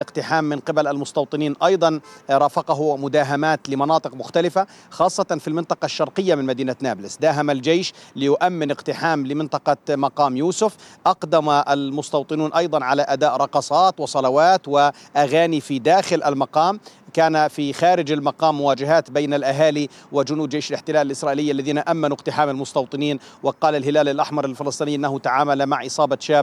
اقتحام من قبل المستوطنين، أيضا رافقه مداهمات لمناطق مختلفة خاصة في المنطقة الشرقية من مدينة نابلس. داهم الجيش ليؤمن اقتحام لمنطقة مقام يوسف. أقدم المستوطنون أيضا على أداء رقصات وصلوات وأغاني في داخل المقام. كان في خارج المقام مواجهات بين الأهالي وجنود جيش الاحتلال الإسرائيلي الذين أمنوا اقتحام المستوطنين. وقال الهلال الأحمر الفلسطيني أنه تعامل مع إصابة شاب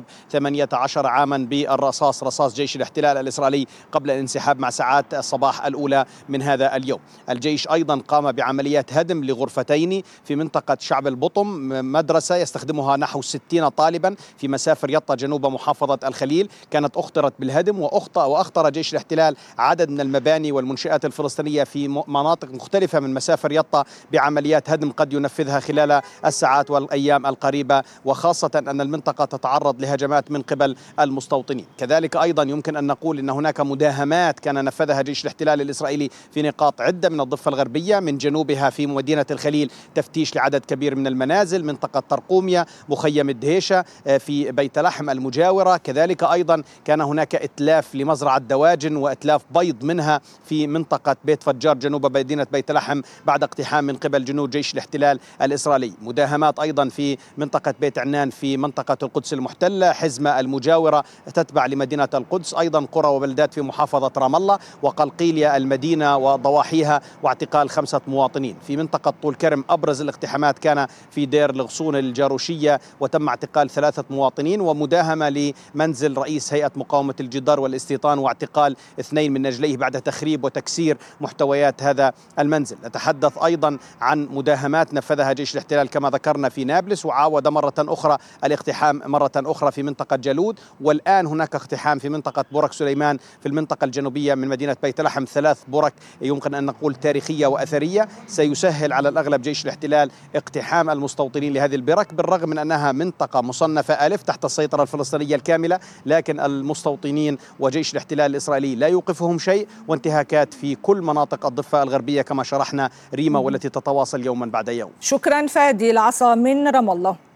18 عاما بالرصاص، رصاص جيش الاحتلال الإسرائيلي، قبل الانسحاب مع ساعات الصباح الأولى من هذا اليوم. الجيش أيضا قام بعمليات هدم لغرفتين في منطقة شعب البطم، مدرسة يستخدمها نحو 60 طالبا في مسافر يطا جنوب محافظة الخليل، كانت أخطرت بالهدم. وأخطر جيش الاحتلال عدد من المباني والمنشآت الفلسطينية في مناطق مختلفة من مسافر يطا بعمليات هدم قد ينفذها خلال الساعات والأيام القريبة، وخاصة أن المنطقة تتعرض لهجمات من قبل المستوطنين. كذلك أيضا يمكن أن نقول أن هناك مداهمات كان نفذها جيش الاحتلال الإسرائيلي في نقاط عدة من الضفة الغربية، من جنوبها في مدينة الخليل تفتيش لعدد كبير من المنازل، منطقة طرقومية، مخيم الدهيشة في بيت لحم المجاورة. كذلك أيضا كان هناك إتلاف لمزرعة دواجن وإتلاف بيض منها في منطقة بيت فجار جنوب مدينة بيت لحم بعد اقتحام من قبل جنود جيش الاحتلال الإسرائيلي. مداهمات أيضا في منطقة بيت عنان في منطقة القدس المحتلة، حزمة المجاورة تتبع لمدينة القدس، أيضا قرى وبلدات في محافظة رام الله وقلقيلية المدينة وضواحيها، واعتقال 5 مواطنين. في منطقة طول كرم أبرز الاقتحامات كان في دير الغصون الجاروشية وتم اعتقال 3 مواطنين، ومداهمة لمنزل رئيس هيئة مقاومة الجدار والاستيطان واعتقال 2 من نجليه بعد تخريب وتكسير محتويات هذا المنزل. نتحدث أيضا عن مداهمات نفذها جيش الاحتلال كما ذكرنا في نابلس، وعاود مرة أخرى الاقتحام مرة أخرى في منطقة جالود، والآن هناك اقتحام في منطقة برك سليمان في المنطقة الجنوبية من مدينة بيت لحم. 3 برك يمكن أن نقول تاريخية وأثرية سيسهل على الأغلب جيش الاحتلال اقتحام المستوطنين لهذه البرك، بالرغم من أنها منطقة مصنفة ألف تحت السيطرة الفلسطينية الكاملة، لكن المستوطنين وجيش الاحتلال الإسرائيلي لا يوقفهم شيء، وانتهاكات في كل مناطق الضفة الغربية كما شرحنا ريما، والتي تتواصل يوما بعد يوم. شكرا فادي العصا من رام الله.